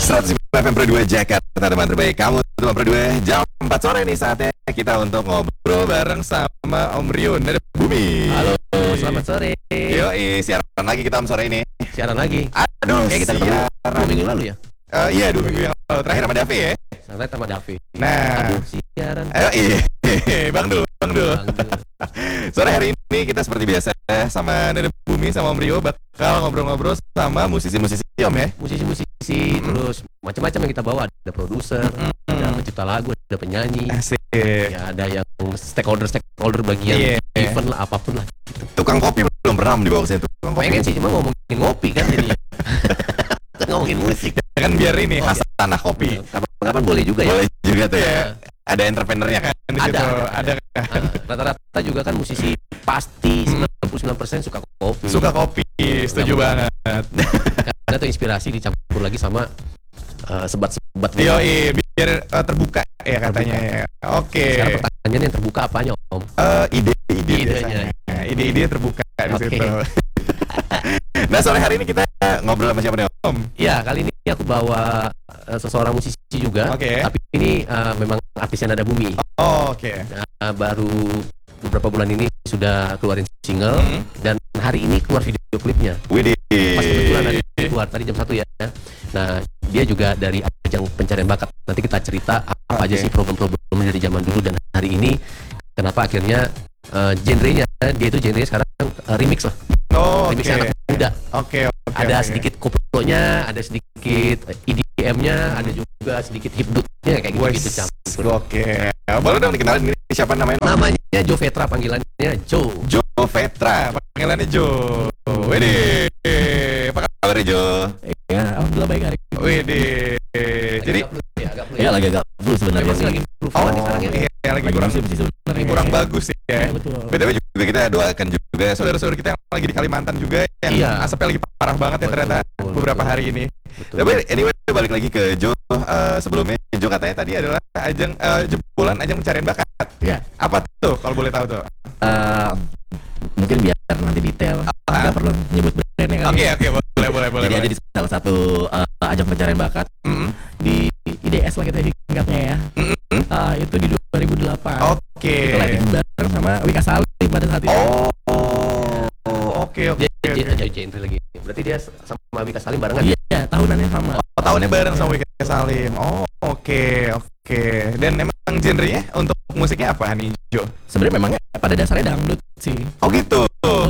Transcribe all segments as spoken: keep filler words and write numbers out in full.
seratus sembilan F M Pro dua Jakarta, teman terbaik kamu, teman Pro dua. Jam empat sore nih saatnya kita untuk ngobrol bareng sama Om Rio dari Bumi. Halo, selamat sore. Yoi, siaran lagi kita Om sore ini. Siaran lagi. Aduh, kayak kita ketemu dua minggu lalu ya. Uh, iya, dua minggu yang lalu terakhir sama Davi ya. Sangat sama Davi. Nah, aduh, siaran. Ayo, iya, Bang Dul, Bang Dul. Bang Dul. Sore hari ini kita seperti biasa sama Nada Bumi sama Om Rio bakal ngobrol-ngobrol sama musisi-musisi Om ya. Musisi-musisi, hmm. terus macam-macam yang kita bawa. Ada produser, hmm. ada pencipta lagu, ada penyanyi. Asik. Ya ada yang stakeholder-stakeholder bagian yeah. event lah, apapun lah. Gitu. Tukang kopi belum pernah dibawa ke sini. Tukang kopi. Pengen sih, cuma ngomongin ngopi kan jadinya. Ngomongin musik. Kan biar ini khas oh, tanah kopi. Kapan-kapan boleh juga ya. Boleh juga tuh ya. Ada entrepreneurnya kan di ada, situ. ada. Ada. Nah, rata-rata juga kan musisi pasti sembilan puluh sembilan persen suka kopi. Suka kopi, setuju banget. Karena itu inspirasi dicampur lagi sama uh, sebat-sebat. Yoi, biar uh, terbuka ya katanya. Oke. Okay. Sekarang pertanyaannya yang terbuka apanya Om? Uh, ide-ide Idenya. Ide-ide terbuka di okay. situ. Nah, sore hari ini kita ngobrol sama siapa nih Om? Ya, kali ini aku bawa uh, seseorang musisi juga. Okay. Tapi ini uh, memang artisnya Nada Bumi. Oh, oke. Okay. Nah, baru beberapa bulan ini sudah keluarin single hmm. dan hari ini keluar video klipnya. Widih. Pas kebetulan hari ini keluar tadi jam satu ya. Nah, dia juga dari ajang pencarian bakat. Nanti kita cerita apa okay. aja sih problem-problemnya dari zaman dulu dan hari ini. Kenapa akhirnya uh, genrenya dia itu genrenya sekarang uh, remix lah. Oh, remix okay. anak muda. Oke, okay, okay, ada okay. sedikit koplonya, ada sedikit E D M-nya, ada juga sedikit hipdutnya kayak gitu-gitu campur. Oke. Boleh dong dikenalin ini siapa namanya? Namanya Jo Vetra, panggilannya Jo. Jo Vetra, panggilannya Jo. Widih. Apa kabar Jo? Ya, alhamdulillah baik hari ini. Widih. Jadi ya lagi agak flu sebenarnya sih. Lagi flu oh, sekarang ya. Iya, lagi kurang sih sebenarnya. Kurang bagus sih ya. B T W juga kita doakan juga saudara-saudara kita yang lagi di Kalimantan juga yang iya. asapnya lagi parah banget ya ternyata betul, beberapa betul. hari ini. Betul. Tapi anyway balik lagi ke Jo uh, sebelumnya Jo katanya tadi adalah ajang uh, jebolan ajang pencarian bakat. Ya. Apa tuh kalau boleh tahu tuh? Uh, mungkin biar nanti detail. Enggak uh, perlu nyebut brandnya kali. Oke okay, oke okay, boleh boleh boleh. Jadi boleh. ada di salah satu uh, ajang pencarian bakat mm-hmm. di I D S lah kita singkatnya ya. Mm-hmm. Uh, itu di dua ribu delapan. Oke. Okay. Itu lighting bareng sama Wika Salim pada saat itu. Oh. Oke oke. Dia jadi genre lagi. Berarti dia sama Wika Salim barengan? Iya, tahunannya sama. Oh, tahunnya bareng sama Wika Salim. Oh, oke okay, oke. Okay. Dan emang genrenya untuk musiknya apa nih, Jo? Sebenarnya memangnya pada dasarnya dangdut sih. Oh gitu. Oh,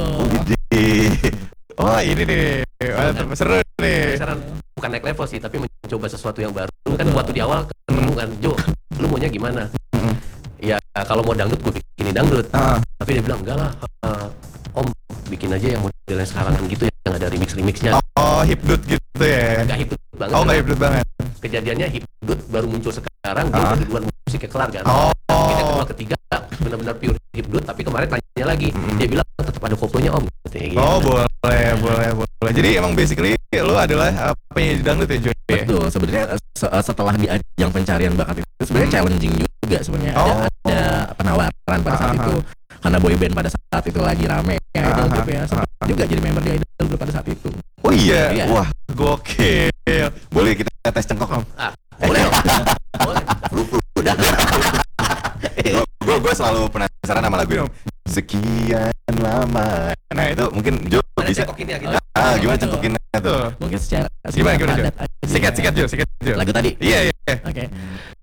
oh ini nih. Oh, seru nih. Sekarang bukan naik level sih, tapi mencoba sesuatu yang baru. Kan waktu di awal ketemu kan, Jo, lu maunya gimana? Mm-hmm. Ya kalau mau dangdut gue bikinin dangdut. Uh. Tapi dia bilang enggak lah. Uh, Om bikin aja yang modelnya sekarang gitu yang ada remix-remixnya. Oh, hipdut gitu ya? Enggak hipdut banget. Oh, enggak hipdut banget. Kejadiannya hipdut baru muncul sekarang, uh. dia dari luar musiknya kelar kan. Oh. Kita kedua ketiga benar-benar pure hipdut, tapi kemarin tanya lagi, mm-hmm. dia bilang tetap ada koplonya Om. Gitu. Oh, boleh, boleh, boleh. Jadi emang basically lo adalah uh, penyanyi dangdut ya, Jo? Betul, sebenarnya setelah di ajang pencarian bakat itu sebenarnya hmm. challenging juga sebenarnya. Oh. Ada, ada penawaran pada saat uh-huh. itu. Karena boyband pada saat itu lagi rame ya, idol group ya, sempat juga jadi member di idol group pada saat itu. Oh iya, iya. Wah gokil. Boleh kita tes cengkok Om? Ah, boleh Om. Boleh. Udah. Gue gue selalu penasaran sama lagu Om. Sekian lama. Nah itu mungkin Jo bisa. Cengkokin ya gitu. Ah gimana cengkokinnya tuh? Mungkin secara gimana gimana Jo? Sikat sikat Jo, sikat Jo. Lagu tadi. Iya iya. Oke.